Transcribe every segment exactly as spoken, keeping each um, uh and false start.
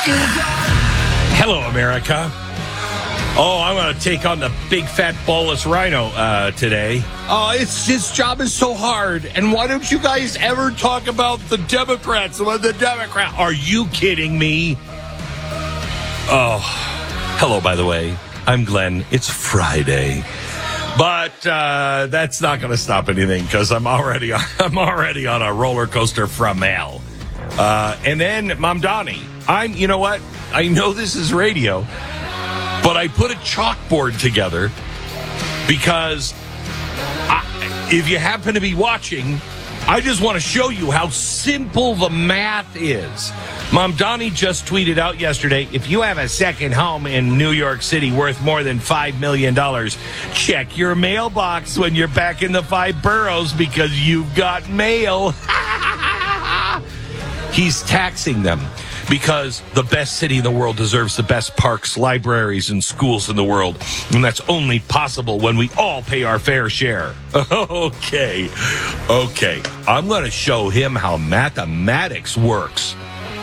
Hello, America. Oh, I'm going to take on the big fat bolus rhino uh, today. Oh, it's his job is so hard. And why don't you guys ever talk about the Democrats? Well, the Democrat. Are you kidding me? Oh, hello, by the way. I'm Glenn. It's Friday. But uh, that's not going to stop anything because I'm already I'm already on a roller coaster from hell. Uh, and then Mamdani. I'm, you know what? I know this is radio, but I put a chalkboard together because I, if you happen to be watching, I just want to show you how simple the math is. Mamdani just tweeted out yesterday, if you have a second home in New York City worth more than five million dollars, check your mailbox when you're back in the five boroughs because you've got mail. He's taxing them because the best city in the world deserves the best parks, libraries, and schools in the world. And that's only possible when we all pay our fair share. Okay. Okay. I'm going to show him how mathematics works.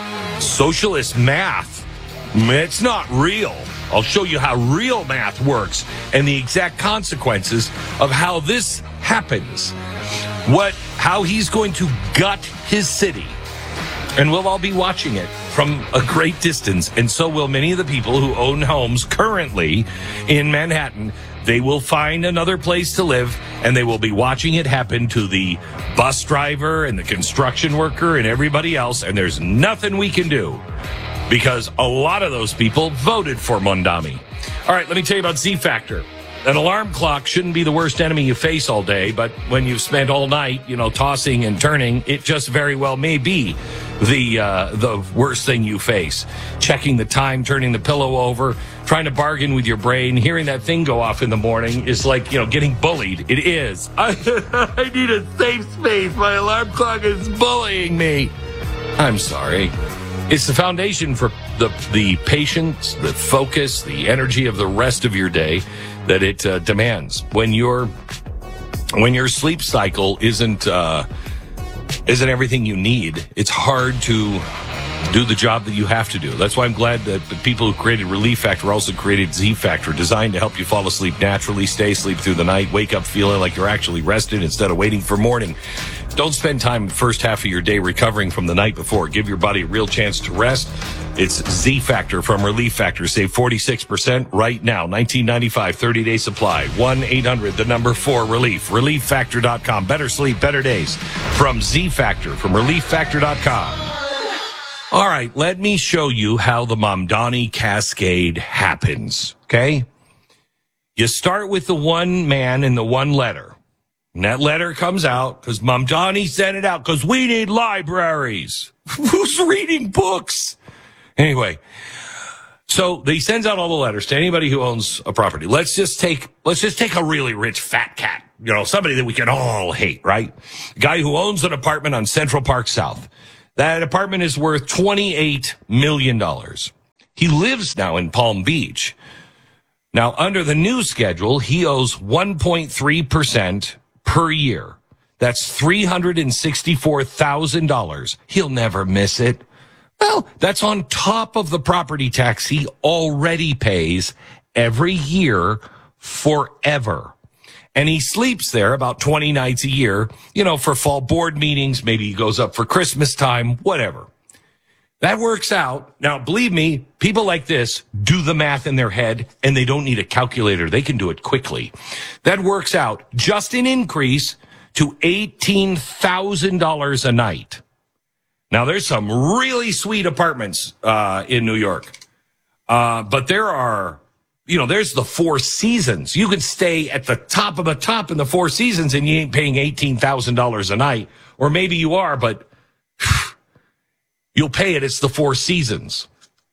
Socialist math. It's not real. I'll show you how real math works and the exact consequences of how this happens. What, how he's going to gut his city. And we'll all be watching it from a great distance. And so will many of the people who own homes currently in Manhattan. They will find another place to live, and they will be watching it happen to the bus driver and the construction worker and everybody else. And there's nothing we can do because a lot of those people voted for Mamdani. All right, let me tell you about Z-Factor. An alarm clock shouldn't be the worst enemy you face all day, but when you've spent all night, you know, tossing and turning, it just very well may be the uh, the worst thing you face. Checking the time, turning the pillow over, trying to bargain with your brain, hearing that thing go off in the morning is like, you know, getting bullied. It is. I, I need a safe space. My alarm clock is bullying me. I'm sorry. It's the foundation for the the patience, the focus, the energy of the rest of your day that it uh, demands. When your when your sleep cycle isn't uh, isn't everything you need, it's hard to do the job that you have to do. That's why I'm glad that the people who created Relief Factor also created Z-Factor, designed to help you fall asleep naturally, stay asleep through the night, wake up feeling like you're actually rested instead of waiting for morning. Don't spend time the first half of your day recovering from the night before. Give your body a real chance to rest. It's Z-Factor from Relief Factor. Save forty-six percent right now. nineteen ninety-five, thirty-day supply. one eight hundred, the number four, relief. relief factor dot com. Better sleep, better days. From Z-Factor, from relief factor dot com. All right, let me show you how the Mamdani cascade happens, okay? You start with the one man and the one letter. And that letter comes out because Mamdani sent it out because we need libraries. Who's reading books? Anyway, so he sends out all the letters to anybody who owns a property. Let's just take, let's just take a really rich fat cat, you know, somebody that we can all hate, right? A guy who owns an apartment on Central Park South. That apartment is worth twenty-eight million dollars. He lives now in Palm Beach. Now, under the new schedule, he owes one point three percent per year. That's three hundred sixty-four thousand dollars. He'll never miss it. Well, that's on top of the property tax he already pays every year forever. And he sleeps there about twenty nights a year, you know, for fall board meetings. Maybe he goes up for Christmas time, whatever. That works out. Now, believe me, people like this do the math in their head, and they don't need a calculator. They can do it quickly. That works out just an increase to eighteen thousand dollars a night. Now, there's some really sweet apartments uh, in New York, uh, but there are, you know, there's the Four Seasons. You can stay at the top of the top in the Four Seasons, and you ain't paying eighteen thousand dollars a night. Or maybe you are, but you'll pay it. It's the Four Seasons.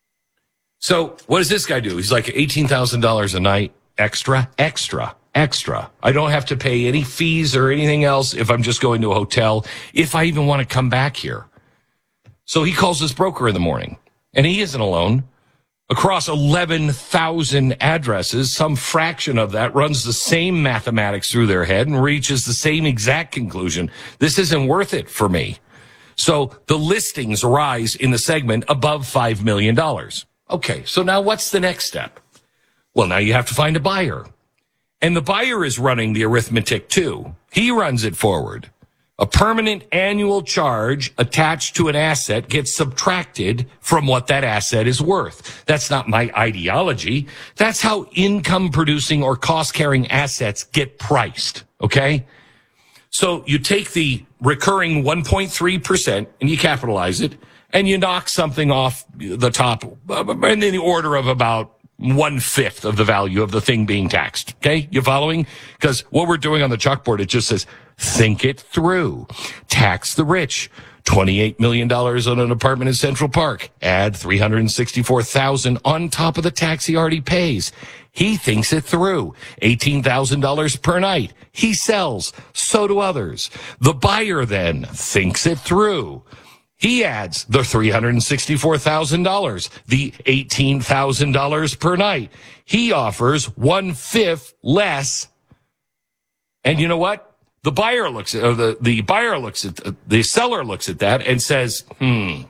So what does this guy do? He's like eighteen thousand dollars a night, extra, extra, extra. I don't have to pay any fees or anything else if I'm just going to a hotel, if I even want to come back here. So he calls his broker in the morning, and he isn't alone. Across eleven thousand addresses, some fraction of that runs the same mathematics through their head and reaches the same exact conclusion. This isn't worth it for me. So the listings rise in the segment above five million dollars. Okay, so now what's the next step? Well, now you have to find a buyer. And the buyer is running the arithmetic too. He runs it forward. A permanent annual charge attached to an asset gets subtracted from what that asset is worth. That's not my ideology. That's how income-producing or cost-carrying assets get priced, okay? So you take the recurring one point three percent and you capitalize it, and you knock something off the top in the order of about one-fifth of the value of the thing being taxed, okay? You following? Because what we're doing on the chalkboard, it just says, think it through. Tax the rich. twenty-eight million dollars on an apartment in Central Park. Add three hundred sixty-four thousand dollars on top of the tax he already pays. He thinks it through. eighteen thousand dollars per night. He sells. So do others. The buyer then thinks it through. He adds the three hundred sixty-four thousand dollars, the eighteen thousand dollars per night. He offers one-fifth less. And you know what? The buyer looks at, or the, the buyer looks at, the seller looks at that and says, hmm.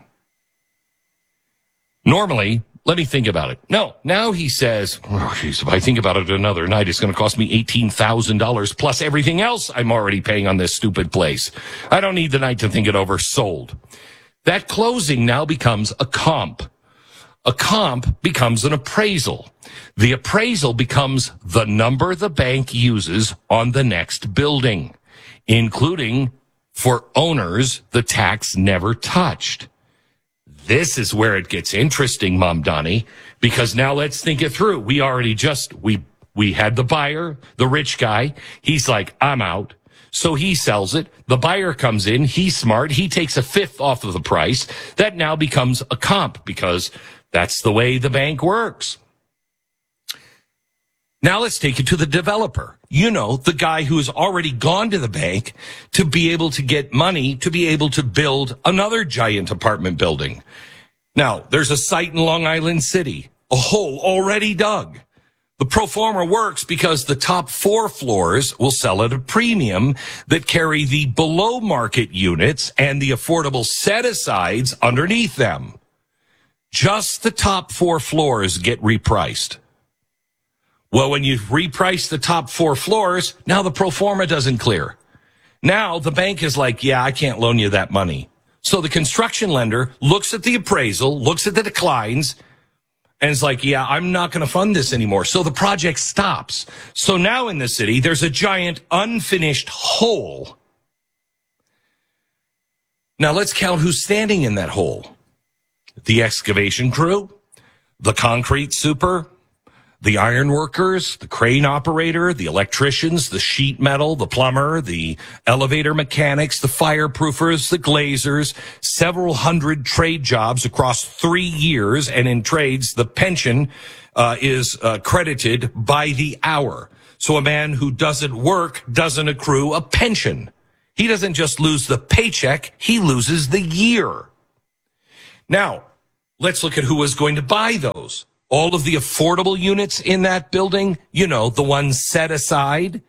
Normally, let me think about it. No, now he says, oh, geez, if I think about it another night, it's going to cost me eighteen thousand dollars plus everything else I'm already paying on this stupid place. I don't need the night to think it over. Sold. That closing now becomes a comp. A comp becomes an appraisal. The appraisal becomes the number the bank uses on the next building, including, for owners, the tax never touched. This is where it gets interesting, Mom Donnie, because now let's think it through. We already just, we, we had the buyer, the rich guy. He's like, I'm out. So he sells it. The buyer comes in. He's smart. He takes a fifth off of the price. That now becomes a comp because that's the way the bank works. Now let's take it to the developer. You know, the guy who has already gone to the bank to be able to get money to be able to build another giant apartment building. Now, there's a site in Long Island City, a hole already dug. The pro forma works because the top four floors will sell at a premium that carry the below market units and the affordable set-asides underneath them. Just the top four floors get repriced. Well, when you reprice the top four floors, now the pro forma doesn't clear. Now the bank is like, yeah, I can't loan you that money. So the construction lender looks at the appraisal, looks at the declines, and it's like, yeah, I'm not going to fund this anymore. So the project stops. So now in the city, there's a giant unfinished hole. Now let's count who's standing in that hole. The excavation crew, the concrete super, the iron workers, the crane operator, the electricians, the sheet metal, the plumber, the elevator mechanics, the fireproofers, the glazers, several hundred trade jobs across three years. And in trades, the pension uh, is uh, credited by the hour. So a man who doesn't work doesn't accrue a pension. He doesn't just lose the paycheck, he loses the year. Now, let's look at who was going to buy those. All of the affordable units in that building, you know, the ones set aside.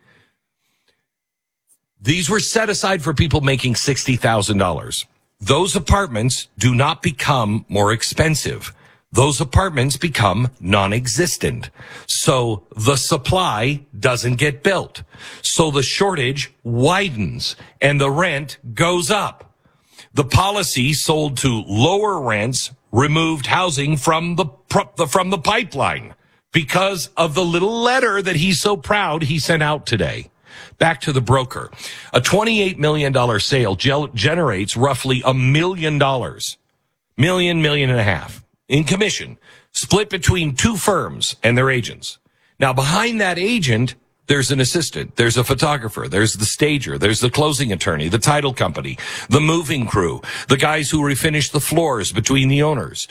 These were set aside for people making sixty thousand dollars. Those apartments do not become more expensive. Those apartments become non-existent. So the supply doesn't get built. So the shortage widens and the rent goes up. The policy sold to lower rents removed housing from the from the pipeline because of the little letter that he's so proud he sent out today. Back to the broker. A twenty-eight million dollars sale generates roughly a million dollars, million, million and a half in commission, split between two firms and their agents. Now, behind that agent, there's an assistant, there's a photographer, there's the stager, there's the closing attorney, the title company, the moving crew, the guys who refinish the floors between the owners.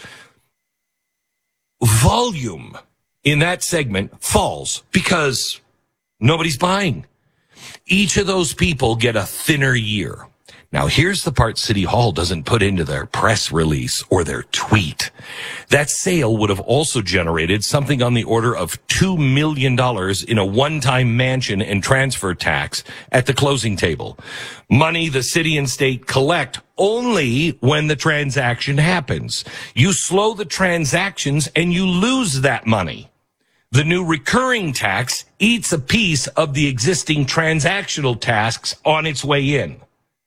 Volume in that segment falls because nobody's buying. Each of those people get a thinner year. Now, here's the part City Hall doesn't put into their press release or their tweet. That sale would have also generated something on the order of two million dollars in a one-time mansion and transfer tax at the closing table. Money the city and state collect only when the transaction happens. You slow the transactions and you lose that money. The new recurring tax eats a piece of the existing transactional tax on its way in.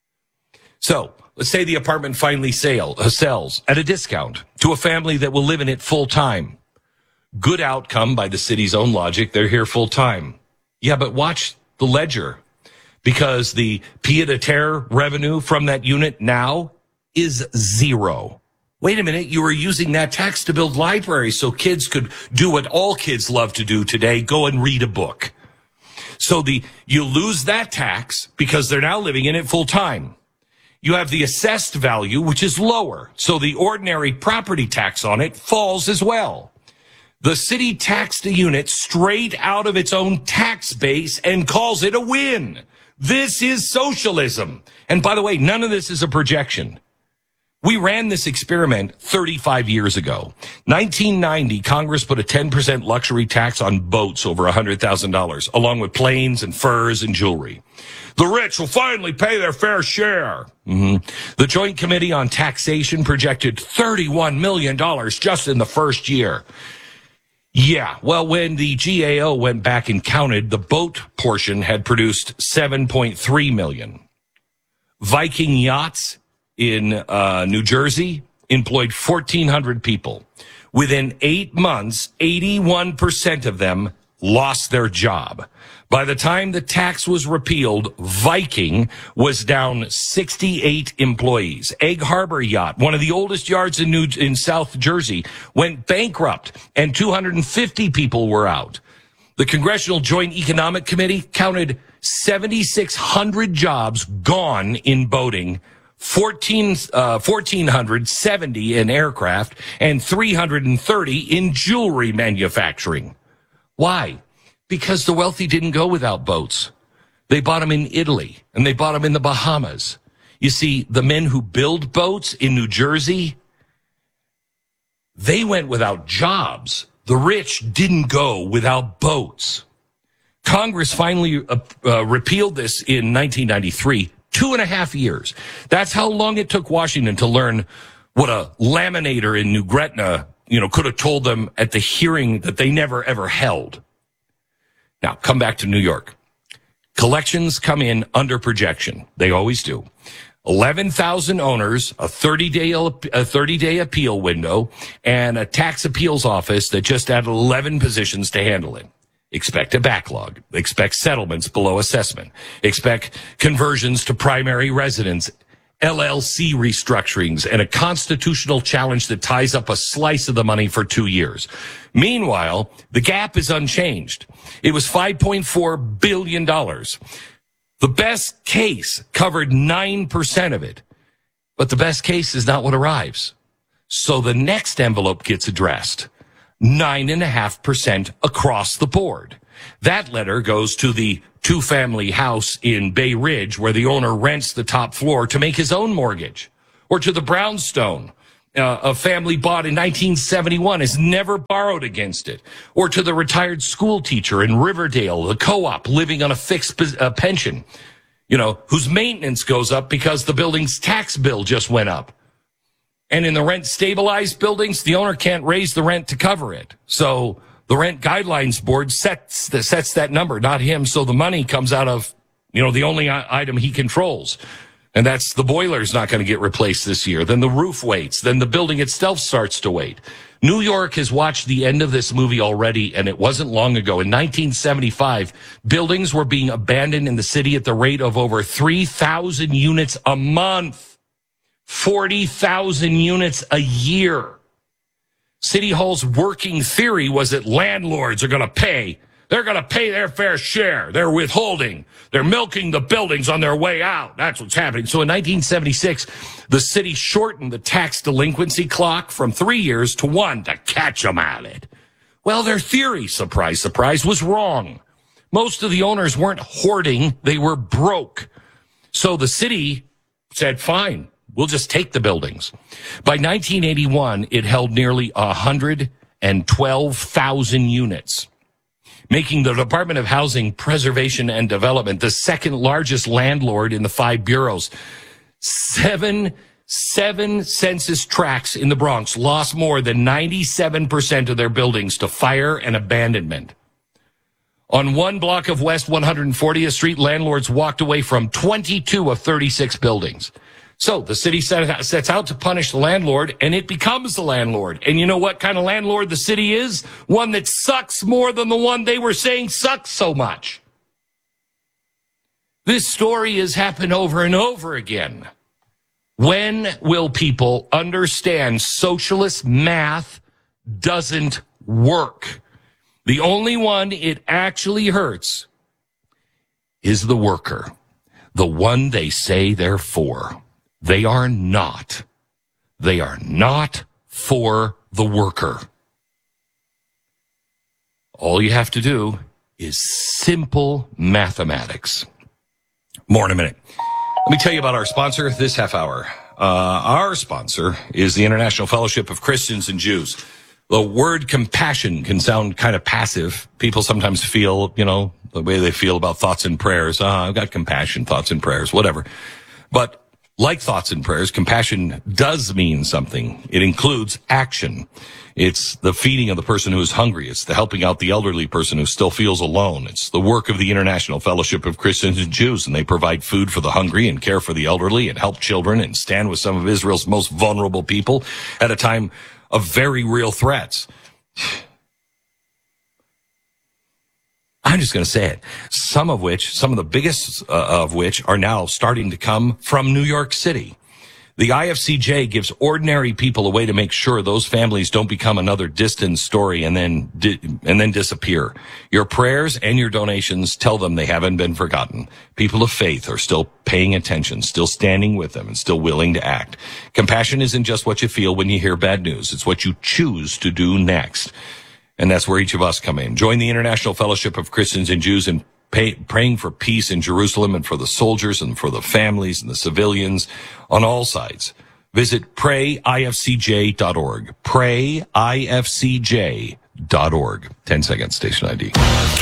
So, let's say the apartment finally sale, uh, sells at a discount to a family that will live in it full time. Good outcome by the city's own logic. They're here full time. Yeah, but watch the ledger, because the pied-à-terre revenue from that unit now is zero. Wait a minute, you were using that tax to build libraries so kids could do what all kids love to do today, go and read a book. So the you lose that tax because they're now living in it full time. You have the assessed value, which is lower, so the ordinary property tax on it falls as well. The city taxed a unit straight out of its own tax base and calls it a win. This is socialism. And by the way, none of this is a projection. We ran this experiment thirty-five years ago. nineteen ninety, Congress put a ten percent luxury tax on boats over one hundred thousand dollars, along with planes and furs and jewelry. The rich will finally pay their fair share. Mm-hmm. The Joint Committee on Taxation projected thirty-one million dollars just in the first year. Yeah, well, when the G A O went back and counted, the boat portion had produced seven point three million dollars. Viking Yachts in uh, New Jersey employed fourteen hundred people. Within eight months, eighty-one percent of them lost their job. By the time the tax was repealed, Viking was down sixty-eight employees. Egg Harbor Yacht, one of the oldest yards in New in South Jersey, went bankrupt, and two hundred fifty people were out. The Congressional Joint Economic Committee counted seven thousand six hundred jobs gone in boating, fourteen, uh, one thousand four hundred seventy in aircraft, and three hundred thirty in jewelry manufacturing. Why? Because the wealthy didn't go without boats. They bought them in Italy, and they bought them in the Bahamas. You see, the men who build boats in New Jersey, they went without jobs. The rich didn't go without boats. Congress finally uh, uh, repealed this in nineteen ninety-three, two and a half years. That's how long it took Washington to learn what a laminator in New Gretna, you know, could have told them at the hearing that they never ever held. Now, come back to New York. Collections come in under projection. They always do. eleven thousand owners, a thirty-day a thirty-day appeal window, and a tax appeals office that just added eleven positions to handle it. Expect a backlog. Expect settlements below assessment. Expect conversions to primary residence, L L C restructurings, and a constitutional challenge that ties up a slice of the money for two years. Meanwhile, the gap is unchanged. It was five point four billion dollars. The best case covered nine percent of it, but the best case is not what arrives. So the next envelope gets addressed, nine point five percent across the board. That letter goes to the two-family house in Bay Ridge where the owner rents the top floor to make his own mortgage, or to the brownstone, uh, a family bought in nineteen seventy-one, has never borrowed against it, or to the retired school teacher in Riverdale, the co-op living on a fixed uh, pension, you know, whose maintenance goes up because the building's tax bill just went up. And in the rent-stabilized buildings, the owner can't raise the rent to cover it. So the Rent Guidelines Board sets, sets that number, not him. So the money comes out of, you know, the only item he controls. And that's the boiler's not going to get replaced this year. Then the roof waits. Then the building itself starts to wait. New York has watched the end of this movie already, and it wasn't long ago. In nineteen seventy-five, buildings were being abandoned in the city at the rate of over three thousand units a month. forty thousand units a year. City Hall's working theory was that landlords are going to pay. They're going to pay their fair share. They're withholding. They're milking the buildings on their way out. That's what's happening. So in nineteen seventy-six, the city shortened the tax delinquency clock from three years to one to catch them at it. Well, their theory, surprise, surprise, was wrong. Most of the owners weren't hoarding. They were broke. So the city said, fine, we'll just take the buildings. By nineteen eighty-one, it held nearly one hundred twelve thousand units, making the Department of Housing, Preservation, and Development the second largest landlord in the five bureaus. Seven, seven census tracts in the Bronx lost more than ninety-seven percent of their buildings to fire and abandonment. On one block of West one hundred fortieth Street, landlords walked away from twenty-two of thirty-six buildings. So the city set, sets out to punish the landlord, and it becomes the landlord. And you know what kind of landlord the city is? One that sucks more than the one they were saying sucks so much. This story has happened over and over again. When will people understand socialist math doesn't work? The only one it actually hurts is the worker, the one they say they're for. They are not. They are not for the worker. All you have to do is simple mathematics. More in a minute. Let me tell you about our sponsor this half hour. Uh, our sponsor is the International Fellowship of Christians and Jews. The word compassion can sound kind of passive. People sometimes feel, you know, the way they feel about thoughts and prayers. Uh, I've got compassion, thoughts and prayers, whatever. But like thoughts and prayers, compassion does mean something. It includes action. It's the feeding of the person who is hungry. It's the helping out the elderly person who still feels alone. It's the work of the International Fellowship of Christians and Jews, and they provide food for the hungry and care for the elderly and help children and stand with some of Israel's most vulnerable people at a time of very real threats. I'm just going to say it. Some of which, some of the biggest uh, of which are now starting to come from New York City. The I F C J gives ordinary people a way to make sure those families don't become another distant story and then di- and then disappear. Your prayers and your donations tell them they haven't been forgotten. People of faith are still paying attention, still standing with them, and still willing to act. Compassion isn't just what you feel when you hear bad news. It's what you choose to do next. And that's where each of us come in. Join the International Fellowship of Christians and Jews in pay, praying for peace in Jerusalem and for the soldiers and for the families and the civilians on all sides. Visit pray I F C J dot org. pray I F C J dot org. ten seconds, station I D.